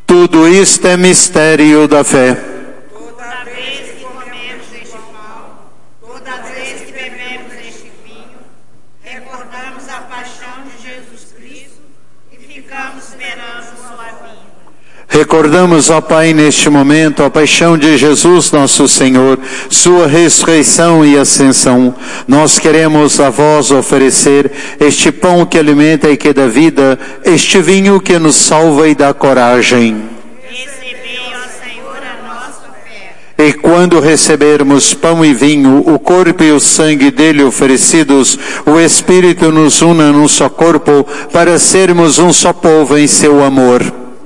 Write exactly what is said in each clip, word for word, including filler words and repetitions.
Tudo isto é mistério da fé. Toda vez que comemos este pão, toda vez que bebemos este vinho, recordamos a paixão de Jesus Cristo e ficamos esperando sua vinda. Recordamos, ó Pai, neste momento, a paixão de Jesus, nosso Senhor, sua ressurreição e ascensão. Nós queremos a vós oferecer este pão que alimenta e que dá vida, este vinho que nos salva e dá coragem. Recebei, ó Senhor, a nossa fé. E quando recebermos pão e vinho, o corpo e o sangue dele oferecidos, o Espírito nos una num só corpo, para sermos um só povo em seu amor.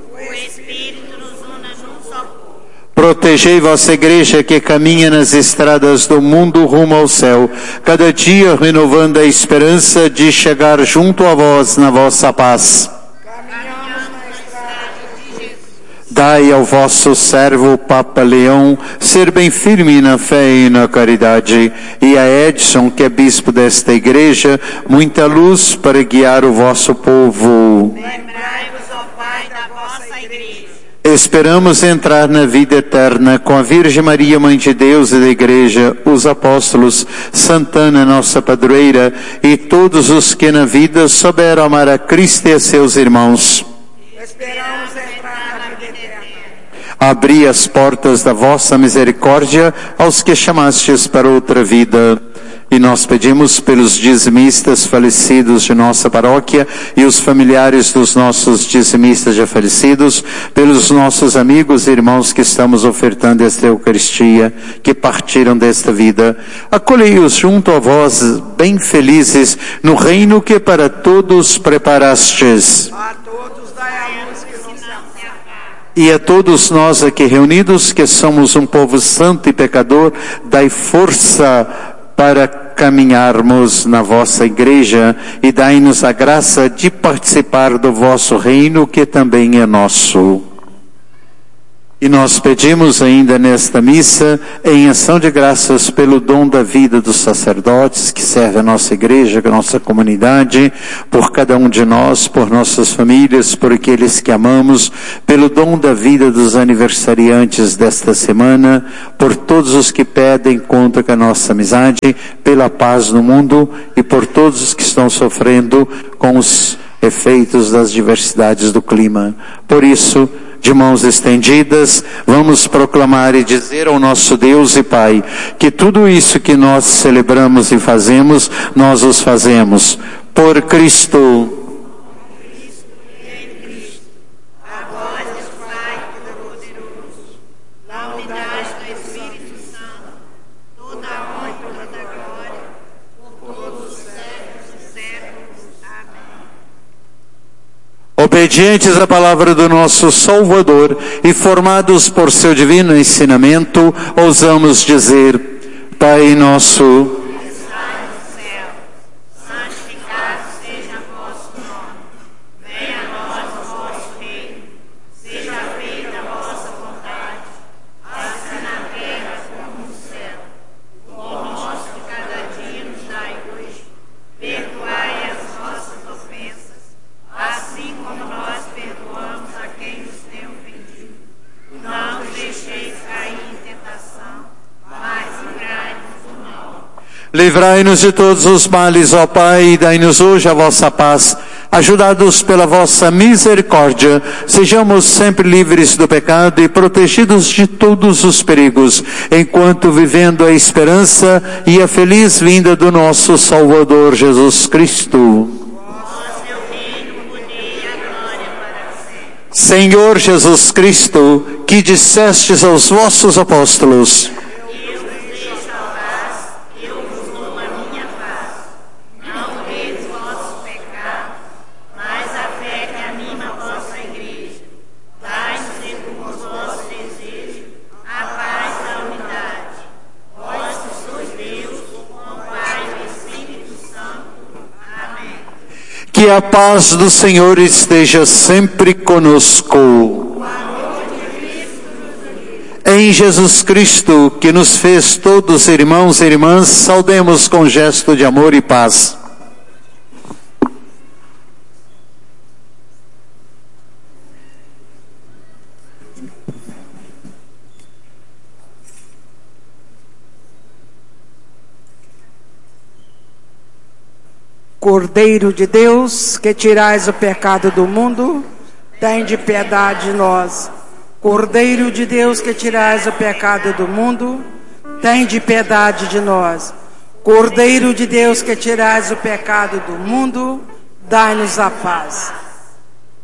Protegei vossa igreja que caminha nas estradas do mundo rumo ao céu, cada dia renovando a esperança de chegar junto a vós na vossa paz. Caminhamos na estrada de Jesus. Dai ao vosso servo Papa Leão ser bem firme na fé e na caridade, e a Edson, que é bispo desta igreja, muita luz para guiar o vosso povo. Lembrai-vos, ó Pai, da vossa igreja. Esperamos entrar na vida eterna com a Virgem Maria, Mãe de Deus e da Igreja, os apóstolos, Santana, nossa padroeira, e todos os que na vida souberam amar a Cristo e a seus irmãos. Esperamos entrar na vida eterna. Abri as portas da vossa misericórdia aos que chamastes para outra vida. E nós pedimos pelos dizimistas falecidos de nossa paróquia e os familiares dos nossos dizimistas já falecidos, pelos nossos amigos e irmãos que estamos ofertando esta Eucaristia, que partiram desta vida. Acolhei-os junto a vós, bem felizes, no reino que para todos preparastes. A todos dai a luz que não se apaga. E a todos nós aqui reunidos, que somos um povo santo e pecador, dai força para caminharmos na vossa igreja e dai-nos a graça de participar do vosso reino, que também é nosso. E nós pedimos ainda nesta missa, em ação de graças pelo dom da vida dos sacerdotes que serve a nossa igreja, a nossa comunidade, por cada um de nós, por nossas famílias, por aqueles que amamos, pelo dom da vida dos aniversariantes desta semana, por todos os que pedem conta com a nossa amizade, pela paz no mundo e por todos os que estão sofrendo com os efeitos das diversidades do clima. Por isso, de mãos estendidas, vamos proclamar e dizer ao nosso Deus e Pai, que tudo isso que nós celebramos e fazemos, nós os fazemos por Cristo. Obedientes à palavra do nosso Salvador e formados por seu divino ensinamento, ousamos dizer: Pai nosso, que estais no céu, santificado seja o vosso nome. Venha a nós o vosso reino. Seja feita a vossa vontade, assim na terra como no céu. O pão nosso de cada dia nos dai hoje. Perdoai as nossas ofensas, assim como nós perdoamos a quem nos tem ofendido. Não nos deixeis cair em tentação, mas livrai-nos do mal. livrai-nos de todos os males, ó Pai, e dai-nos hoje a vossa paz. Ajudados pela vossa misericórdia, sejamos sempre livres do pecado e protegidos de todos os perigos, enquanto vivendo a esperança e a feliz vinda do nosso Salvador Jesus Cristo. Senhor Jesus Cristo, que dissestes aos vossos apóstolos: Eu vos deixo a paz, eu vos dou a minha paz. Não veis vossos pecados, mas a fé que anima a vossa igreja. Dai-nos segundo os vossos desejos, a paz e a unidade. Vós que sois Deus, com o Pai e o Espírito Santo. Amém. Que a paz do Senhor esteja sempre conosco. Em Jesus Cristo, que nos fez todos irmãos e irmãs, saudemos com gesto de amor e paz. Cordeiro de Deus, que tirais o pecado do mundo, tende piedade de nós. Cordeiro de Deus, que tirais o pecado do mundo, tende piedade de nós. Cordeiro de Deus, que tirais o pecado do mundo, dai-nos a paz.